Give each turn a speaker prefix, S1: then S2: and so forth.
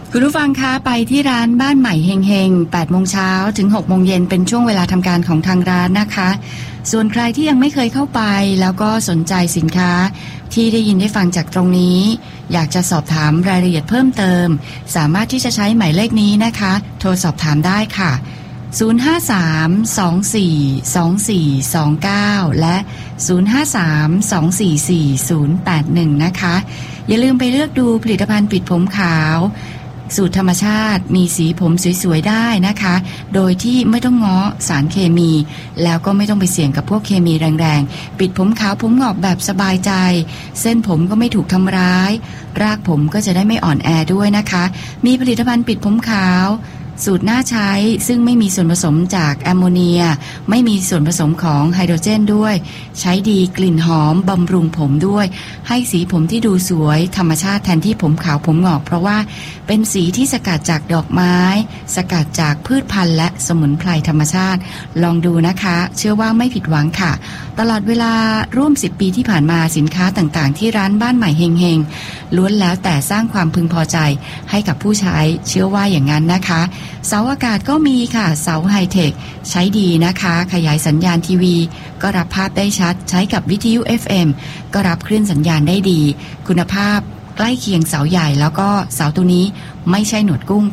S1: คุณผู้ฟังคะไปที่ร้านบ้านใหม่เฮงเฮง8 โมงเช้าถึง 6 โมงเย็นเป็นช่วงเวลาทำการของทางร้านนะคะส่วนใครที่ยังไม่เคยเข้าไปแล้วก็สนใจสินค้าที่ได้ยินได้ฟังจากตรงนี้อยากจะสอบถามรายละเอียดเพิ่มเติมสามารถที่จะใช้หมายเลขนี้นะคะโทรสอบถามได้ค่ะ053-242429และ053-244-081นะคะอย่าลืมไปเลือกดูผลิตภัณฑ์ปิดผมขาวสูตรธรรมชาติมีสีผมสวยๆได้นะคะโดยที่ไม่ต้องง้อสารเคมีแล้วก็ไม่ต้องไปเสี่ยงกับพวกเคมีแรงๆปิดผมขาวผมงอกแบบสบายใจเส้นผมก็ไม่ถูกทำร้ายรากผมก็จะได้ไม่อ่อนแอด้วยนะคะมีผลิตภัณฑ์ปิดผมขาวสูตรน่าใช้ซึ่งไม่มีส่วนผสมจากแอมโมเนียไม่มีส่วนผสมของไฮโดรเจนด้วยใช้ดีกลิ่นหอมบำรุงผมด้วยให้สีผมที่ดูสวยธรรมชาติแทนที่ผมขาวผมงอกเพราะว่าเป็นสีที่สกัดจากดอกไม้สกัดจากพืชพันธุ์และสมุนไพรธรรมชาติลองดูนะคะเชื่อว่าไม่ผิดหวังค่ะตลอดเวลาร่วม10 ปีที่ผ่านมาสินค้าต่างๆที่ร้านบ้านใหม่เฮงเฮงล้วนแล้วแต่สร้างความพึงพอใจให้กับผู้ใช้เชื่อว่าอย่างนั้นนะคะเสาอากาศก็มีค่ะเสาไฮเทคใช้ดีนะคะขยายสัญญาณทีวีก็รับภาพได้ชัดใช้กับวิทยุ FM ก็รับคลื่นสัญญาณได้ดีคุณภาพใกล้เคียงเสาใหญ่แล้วก็เสาตัวนี้ไม่ใช่หนวดกุ้ง